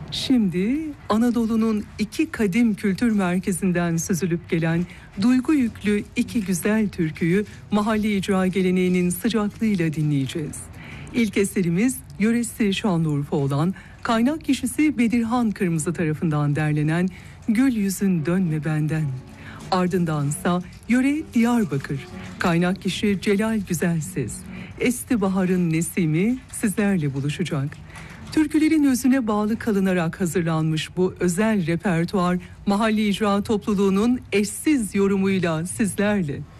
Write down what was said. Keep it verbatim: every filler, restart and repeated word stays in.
Şimdi Anadolu'nun iki kadim kültür merkezinden süzülüp gelen duygu yüklü iki güzel türküyü mahalli icra geleneğinin sıcaklığıyla dinleyeceğiz. İlk eserimiz yöresi Şanlıurfa olan kaynak kişisi Bedirhan Kırmızı tarafından derlenen Gül Yüzün Dönme Benden. Ardındansa yöre Diyarbakır, kaynak kişi Celal Güzelses. Esti Bahar'ın Nesimi sizlerle buluşacak. Türkülerin özüne bağlı kalınarak hazırlanmış bu özel repertuar mahalli icra topluluğunun eşsiz yorumuyla sizlerle.